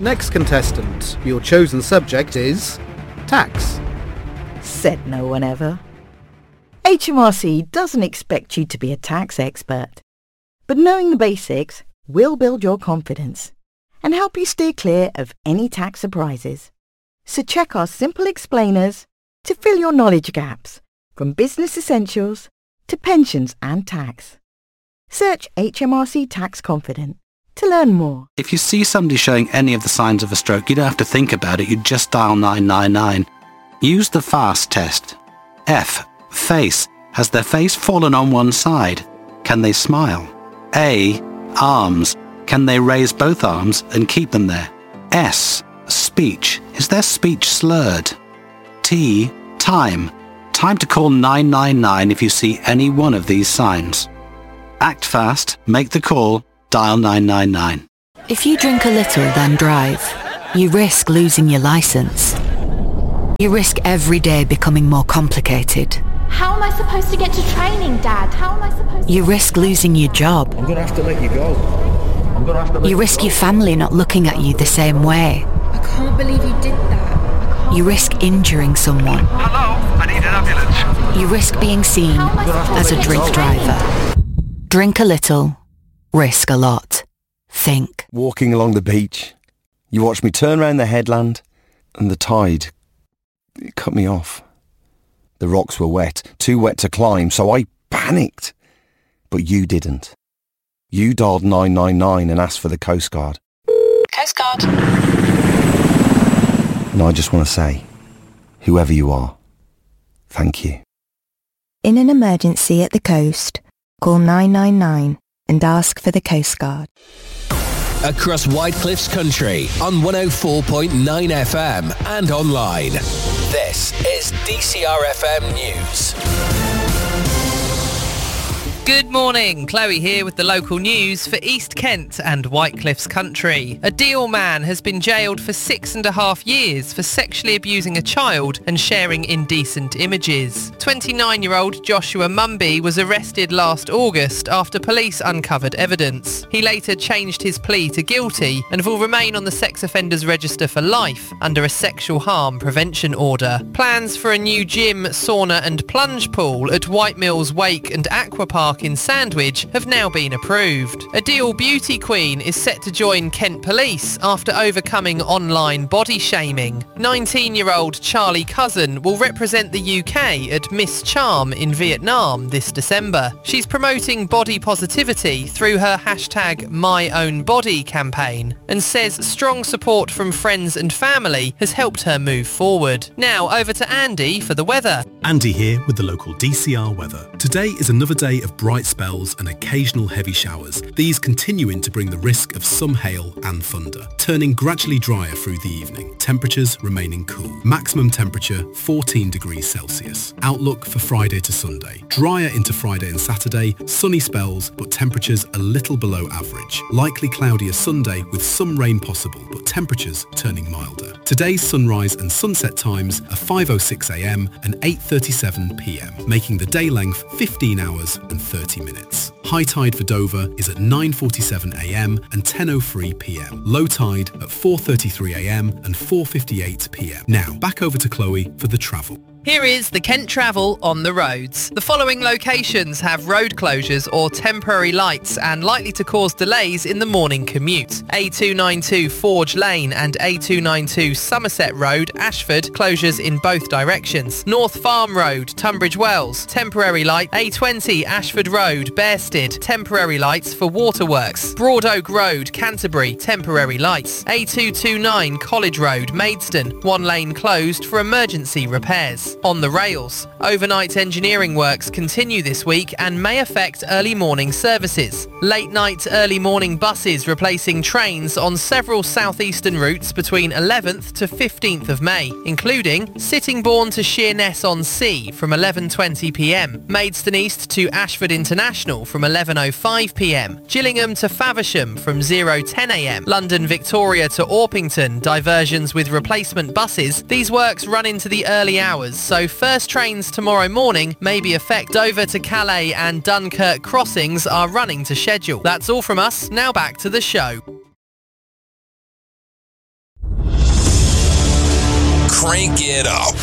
Next contestant, your chosen subject is tax. Said no one ever. HMRC doesn't expect you to be a tax expert, but knowing the basics will build your confidence and help you steer clear of any tax surprises. So check our simple explainers to fill your knowledge gaps, from business essentials to pensions and tax. Search HMRC Tax Confident to learn more. If you see somebody showing any of the signs of a stroke, you don't have to think about it, you just dial 999. Use the FAST test. F. Face. Has their face fallen on one side? Can they smile? A. Arms. Can they raise both arms and keep them there? S. Speech. Is their speech slurred? T. Time. Time to call 999 if you see any one of these signs. Act fast, make the call, dial 999. If you drink a little then drive, you risk losing your licence. You risk every day becoming more complicated. How am I supposed to get to training, Dad? How am I supposed to... You risk losing your job. I'm going to have to let you go. You risk your family not looking at you the same way. I can't believe you did that. You risk injuring someone. Hello, I need an ambulance. You risk being seen as a drink driver. Drink a little, risk a lot. Think. Walking along the beach, you watched me turn round the headland, and the tide, it cut me off. The rocks were wet, too wet to climb, so I panicked. But you didn't. You dialed 999 and asked for the Coast Guard. Coast Guard. And I just want to say, whoever you are, thank you. In an emergency at the coast, call 999 and ask for the Coast Guard. Across White Cliffs Country on 104.9 FM and online. This is DCR FM News. Good morning, Chloe here with the local news for East Kent and White Cliffs Country. A Deal man has been jailed for 6.5 years for sexually abusing a child and sharing indecent images. 29-year-old Joshua Mumby was arrested last August after police uncovered evidence. He later changed his plea to guilty and will remain on the sex offenders register for life under a sexual harm prevention order. Plans for a new gym, sauna and plunge pool at White Mills Wake and Aqua Park in Sandwich have now been approved. A Deal beauty queen is set to join Kent Police after overcoming online body shaming. 19-year-old Charlie Cousin will represent the UK at Miss Charm in Vietnam this December. She's promoting body positivity through her hashtag #MyOwnBody campaign and says strong support from friends and family has helped her move forward. Now over to Andy for the weather. Andy here with the local DCR weather. Today is another day of bright spells and occasional heavy showers, these continuing to bring the risk of some hail and thunder, turning gradually drier through the evening, temperatures remaining cool. Maximum temperature 14 degrees Celsius. Outlook for Friday to Sunday. Drier into Friday and Saturday, sunny spells but temperatures a little below average. Likely cloudier Sunday with some rain possible but temperatures turning milder. Today's sunrise and sunset times are 5:06am and 8:37pm, making the day length 15 hours and 30 minutes. High tide for Dover is at 9:47am and 10:03pm. Low tide at 4:33am and 4:58pm. Now, back over to Chloe for the travel. Here is the Kent Travel on the roads. The following locations have road closures or temporary lights and likely to cause delays in the morning commute. A292 Forge Lane and A292 Somerset Road, Ashford, closures in both directions. North Farm Road, Tunbridge Wells, temporary light. A20 Ashford Road, Bearsted, temporary lights for waterworks. Broad Oak Road, Canterbury, temporary lights. A229 College Road, Maidstone, one lane closed for emergency repairs. On the rails, overnight engineering works continue this week and may affect early morning services. Late night, early morning buses replacing trains on several southeastern routes between 11th to 15th of May, including Sittingbourne to Sheerness-on-Sea from 11:20pm, Maidstone East to Ashford International from 11:05pm, Gillingham to Faversham from 0:10am, London Victoria to Orpington, diversions with replacement buses. These works run into the early hours, so first trains tomorrow morning may be affected. Dover to Calais and Dunkirk crossings are running to schedule. That's all from us. Now back to the show. crank it up.